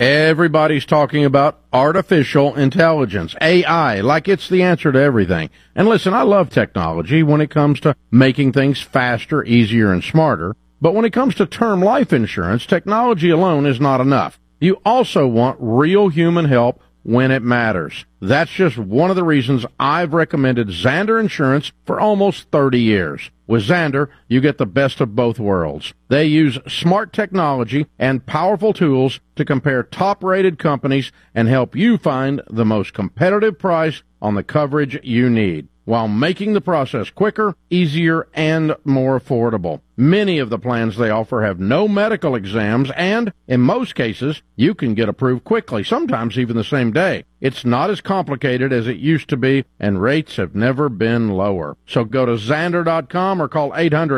Everybody's talking about artificial intelligence, AI, like it's the answer to everything. And listen, I love technology when it comes to making things faster, easier, and smarter. But when it comes to term life insurance, technology alone is not enough. You also want real human help when it matters. That's just one of the reasons I've recommended Zander Insurance for almost 30 years. With Zander, you get the best of both worlds. They use smart technology and powerful tools to compare top-rated companies and help you find the most competitive price on the coverage you need, while making the process quicker, easier, and more affordable. Many of the plans they offer have no medical exams, and in most cases, you can get approved quickly, sometimes even the same day. It's not as complicated as it used to be, and rates have never been lower. So go to Zander.com or call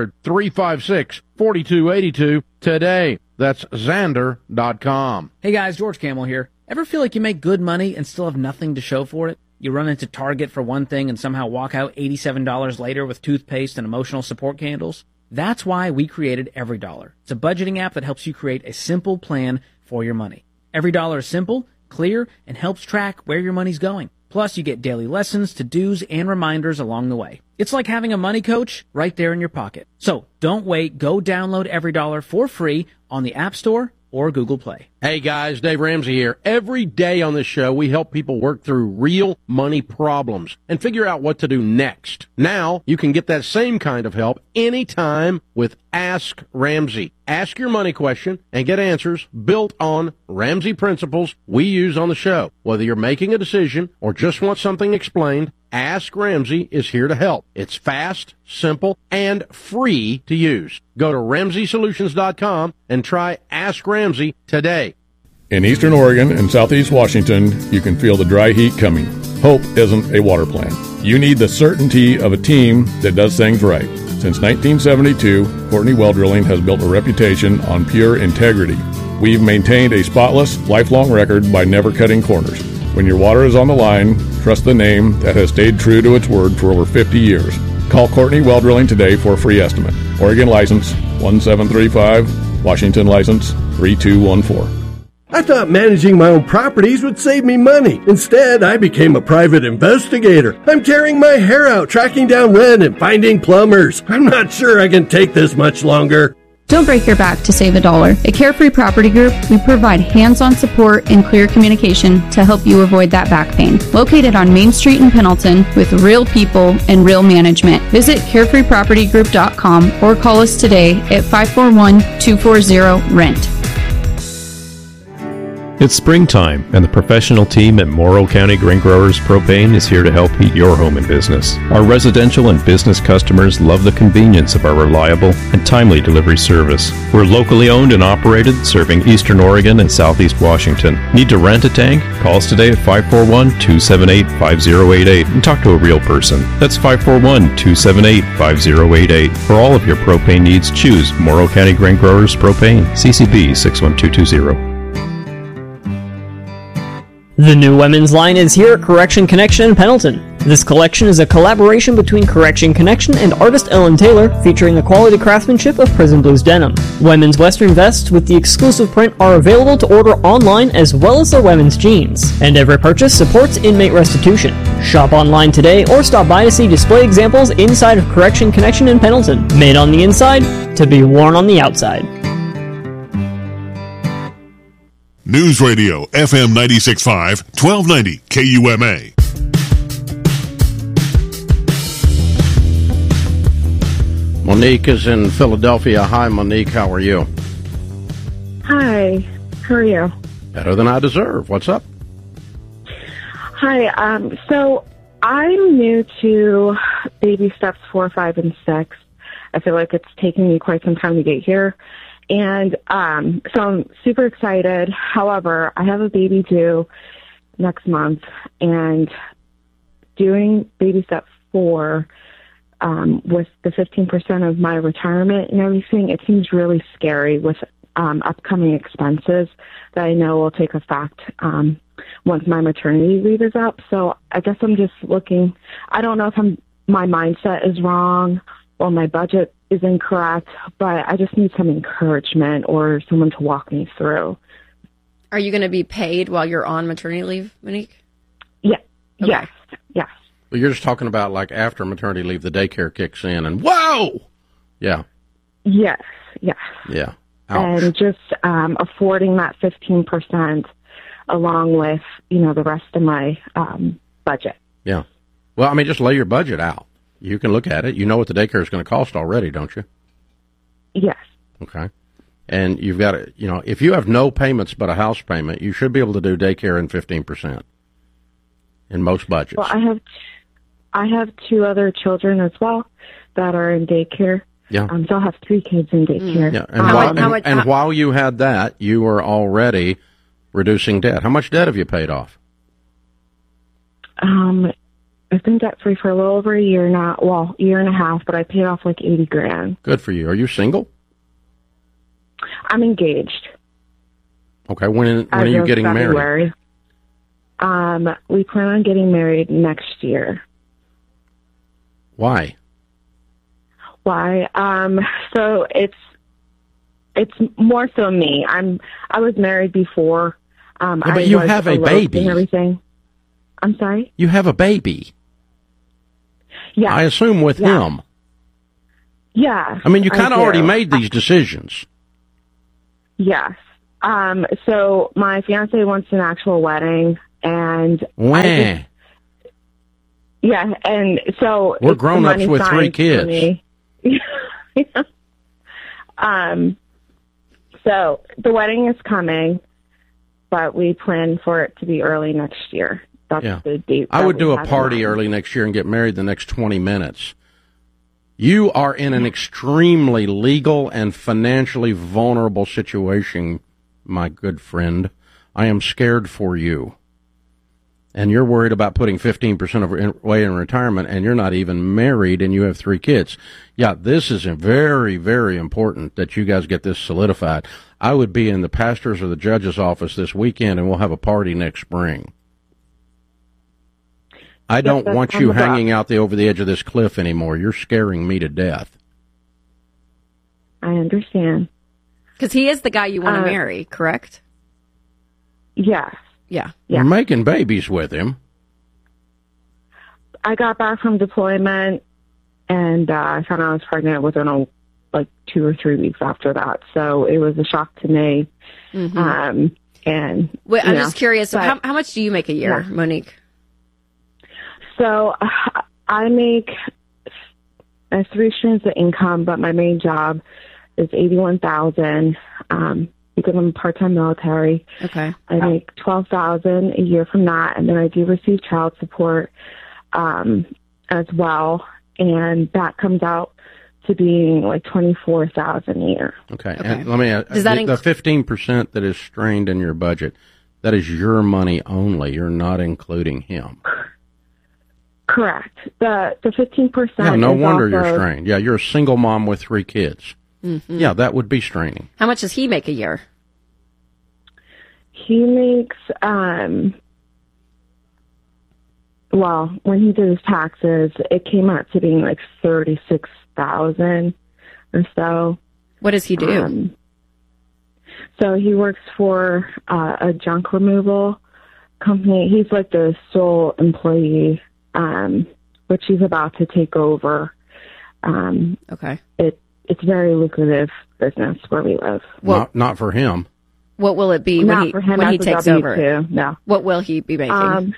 800-356-4282 today. That's Zander.com. Hey guys, George Camel here. Ever feel like you make good money and still have nothing to show for it? You run into Target for one thing and somehow walk out $87 later with toothpaste and emotional support candles? That's why we created EveryDollar. It's a budgeting app that helps you create a simple plan for your money. EveryDollar is simple, clear, and helps track where your money's going. Plus, you get daily lessons, to-dos, and reminders along the way. It's like having a money coach right there in your pocket. So don't wait. Go download EveryDollar for free on the App Store or Google Play. Hey guys, Dave Ramsey here. Every day on this show, we help people work through real money problems and figure out what to do next. Now, you can get that same kind of help anytime with Ask Ramsey. Ask your money question and get answers built on Ramsey principles we use on the show. Whether you're making a decision or just want something explained, Ask Ramsey is here to help. It's fast, simple, and free to use. Go to RamseySolutions.com and try Ask Ramsey today. In eastern Oregon and southeast Washington, you can feel the dry heat coming. Hope isn't a water plant. You need the certainty of a team that does things right. Since 1972, Courtney Well Drilling has built a reputation on pure integrity. We've maintained a spotless, lifelong record by never cutting corners. When your water is on the line, trust the name that has stayed true to its word for over 50 years. Call Courtney Well Drilling today for a free estimate. Oregon license 1735, Washington license 3214. I thought managing my own properties would save me money. Instead, I became a private investigator. I'm tearing my hair out, tracking down rent and finding plumbers. I'm not sure I can take this much longer. Don't break your back to save $1. At Carefree Property Group, we provide hands-on support and clear communication to help you avoid that back pain. Located on Main Street in Pendleton with real people and real management. Visit carefreepropertygroup.com or call us today at 541-240-RENT. It's springtime, and the professional team at Morrow County Grain Growers Propane is here to help heat your home and business. Our residential and business customers love the convenience of our reliable and timely delivery service. We're locally owned and operated, serving Eastern Oregon and Southeast Washington. Need to rent a tank? Call us today at 541-278-5088 and talk to a real person. That's 541-278-5088. For all of your propane needs, choose Morrow County Grain Growers Propane, CCB 61220. The new women's line is here at Correction Connection in Pendleton. This collection is a collaboration between Correction Connection and artist Ellen Taylor, featuring the quality craftsmanship of Prison Blues denim. Women's western vests with the exclusive print are available to order online, as well as their women's jeans. And every purchase supports inmate restitution. Shop online today or stop by to see display examples inside of Correction Connection in Pendleton. Made on the inside to be worn on the outside. News Radio, FM 96.5, 1290 KUMA. Monique is in Philadelphia. Hi, Monique. How are you? Hi. How are you? Better than I deserve. What's up? Hi. So I'm new to baby steps 4, 5, and 6. I feel like it's taking me quite some time to get here. And so I'm super excited. However, I have a baby due next month, and doing baby step 4 with the 15% of my retirement and everything, it seems really scary with upcoming expenses that I know will take effect once my maternity leave is up. So I guess I'm just looking. I don't know if my mindset is wrong or my budget is incorrect, but I just need some encouragement or someone to walk me through. Are you going to be paid while you're on maternity leave, Monique? Yeah. Okay. Yes. Well, you're just talking about like after maternity leave, the daycare kicks in, and whoa, yeah, Yes. yeah, ouch. And just affording that 15% along with, the rest of my budget. Yeah. Well, I mean, just lay your budget out. You can look at it. You know what the daycare is going to cost already, don't you? Yes. Okay. And you've got to, if you have no payments but a house payment, you should be able to do daycare in 15% in most budgets. Well, I have 2 other children as well that are in daycare. Yeah. So I'll have 3 kids in daycare. Yeah. And while you had that, you were already reducing debt. How much debt have you paid off? I've been debt free for a little over a year now. Well, year and a half, but I paid off like $80,000. Good for you. Are you single? I'm engaged. Okay. When are you getting married? We plan on getting married next year. Why? So it's more so me. I was married before. But you have a baby and everything. I'm sorry? You have a baby. Yeah. I assume with him. Yeah. I mean, you kind of already made these decisions. Yes. So my fiance wants an actual wedding, and and so we're grown-ups with 3 kids. So the wedding is coming, but we plan for it to be early next year. That's the date. I would do a party early next year and get married the next 20 minutes. You are in an extremely legal and financially vulnerable situation, my good friend. I am scared for you. And you're worried about putting 15% away in retirement, and you're not even married, and you have 3 kids. Yeah, this is very, very important that you guys get this solidified. I would be in the pastor's or the judge's office this weekend, and we'll have a party next spring. I don't want you hanging out over the edge of this cliff anymore. You're scaring me to death. I understand. Because he is the guy you want to marry, correct? Yes. Yeah. You're making babies with him. I got back from deployment, and I found out I was pregnant within 2 or 3 weeks after that. So it was a shock to me. Mm-hmm. And I'm just curious. So how much do you make a year, Monique? So I make 3 streams of income, but my main job is $81,000 because I'm part-time military. Okay. I make $12,000 a year from that, and then I do receive child support as well, and that comes out to being like $24,000 a year. Okay. And let me ask, the 15% that is strained in your budget, that is your money only. You're not including him. Correct. The 15%. Yeah, no wonder you're strained. Yeah, you're a single mom with 3 kids. Mm-hmm. Yeah, that would be straining. How much does he make a year? He makes, when he did his taxes, it came out to being like $36,000 or so. What does he do? So he works for a junk removal company. He's like the sole employee, which he's about to take over. Okay. It's very lucrative business where we live. Well, not for him. What will it be when he takes over? No. What will he be making?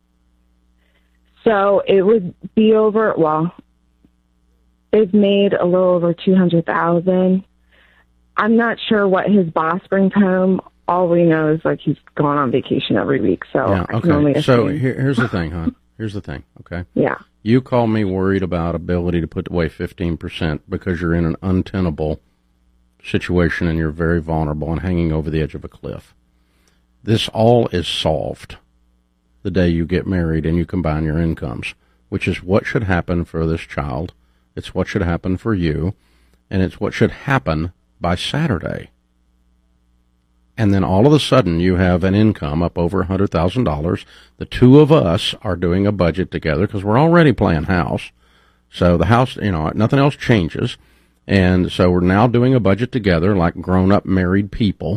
So it would be over. Well, they've made a little over $200,000. I'm not sure what his boss brings home. All we know is he's going on vacation every week. So yeah, I can only assume. So here's the thing, hon. Here's the thing. Okay. Yeah. You call me worried about ability to put away 15% because you're in an untenable situation and you're very vulnerable and hanging over the edge of a cliff. This all is solved the day you get married and you combine your incomes, which is what should happen for this child. It's what should happen for you, and it's what should happen by Saturday. And then all of a sudden you have an income up over $100,000. The 2 of us are doing a budget together because we're already playing house. So the house, nothing else changes. And so we're now doing a budget together like grown-up married people.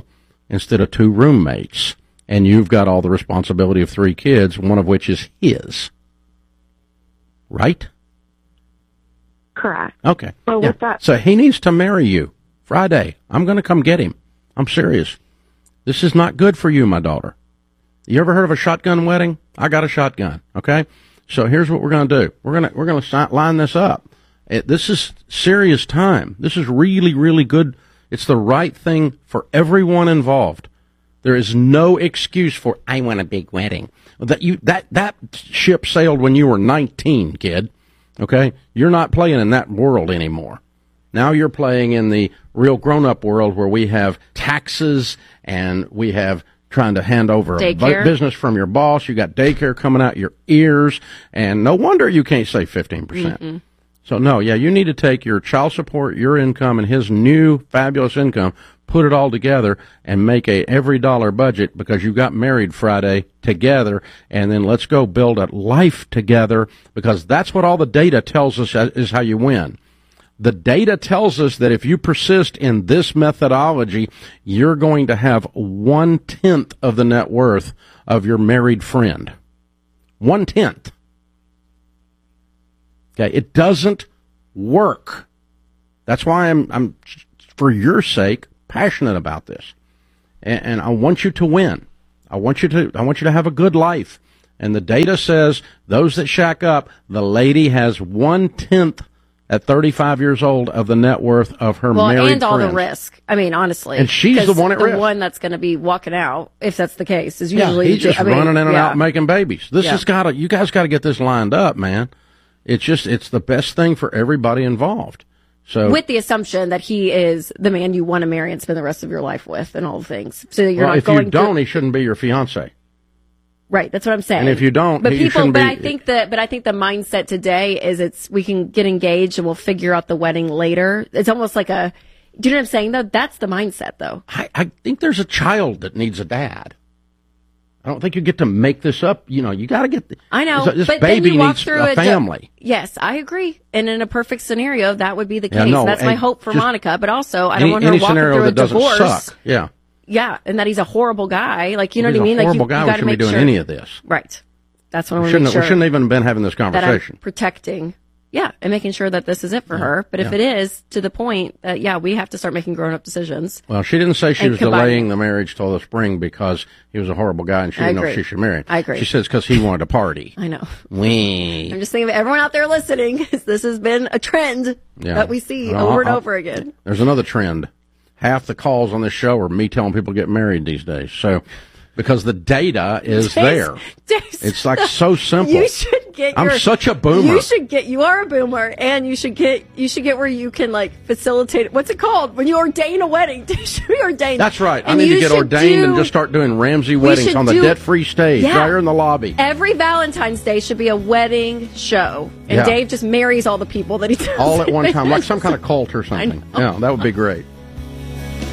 instead of 2 roommates. And you've got all the responsibility of 3 kids, one of which is his. Right? Correct. Okay. Well, with that, so he needs to marry you Friday. I'm going to come get him. I'm serious. This is not good for you, my daughter. You ever heard of a shotgun wedding? I got a shotgun. Okay. So here's what we're going to do. We're going to line this up. This is serious time. This is really, really good. It's the right thing for everyone involved. There is no excuse for, I want a big wedding. That ship sailed when you were 19, kid. Okay? You're not playing in that world anymore. Now you're playing in the real grown-up world where we have taxes and we have trying to hand over a business from your boss. You got daycare coming out your ears, and no wonder you can't save 15%. Mm-mm. So, no, you need to take your child support, your income, and his new fabulous income, put it all together, and make a every dollar budget because you got married Friday together, and then let's go build a life together because that's what all the data tells us is how you win. The data tells us that if you persist in this methodology, you're going to have 1/10 of the net worth of your married friend. 1/10. Okay, it doesn't work. That's why I'm for your sake, passionate about this. And I want you to win. I want you to have a good life. And the data says those that shack up, the lady has 1/10 at 35 years old of the net worth of her married friend. And all the risk. I mean, honestly. And she's the one at risk. The one that's going to be walking out, if that's the case, is usually... he's just running in and out making babies. This has got to... You guys got to get this lined up, man. It's the best thing for everybody involved. So, with the assumption that he is the man you want to marry and spend the rest of your life with and all the things. So you're not going if you don't, he shouldn't be your fiance. Right, that's what I'm saying. And if you don't, but I think the mindset today is we can get engaged and we'll figure out the wedding later. It's almost like do you know what I'm saying though? That's the mindset though. I think there's a child that needs a dad. I don't think you get to make this up. You got to get I know. This but baby then you walk needs through a family. Yes, I agree. And in a perfect scenario, that would be the case. Yeah, no, that's my hope for Monica. But also, I don't want her walking through a divorce. Suck. Yeah. Yeah, and that he's a horrible guy. Like, you know what I mean? He's a horrible guy. We shouldn't be doing any of this. Right. That's what I want to make sure. We shouldn't even been having this conversation. That I'm protecting. Yeah, and making sure that this is it for her. But if it is, to the point that, we have to start making grown-up decisions. Well, she didn't say she was delaying the marriage till the spring because he was a horrible guy and she didn't know if she should marry him. I agree. She says because he wanted to party. I know. I'm just thinking of everyone out there listening. This has been a trend that we see over and over again. There's another trend. Half the calls on this show are me telling people to get married these days. So, because the data is there. It's like so simple. You should get I'm such a boomer. You are a boomer, and you should get where you can facilitate, what's it called? When you ordain a wedding. You should be ordained. That's right. I need to get ordained and just start doing Ramsey weddings on the debt-free stage right here in the lobby. Every Valentine's Day should be a wedding show. And Dave just marries all the people that he does. All at one time, like some kind of cult or something. Yeah, that would be great.